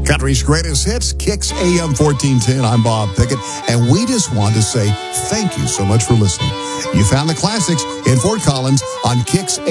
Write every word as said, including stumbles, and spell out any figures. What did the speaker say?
Country's greatest hits, Kicks A M fourteen ten. I'm Bob Pickett, and we just want to say thank you so much for listening. You found the classics in Fort Collins on Kicks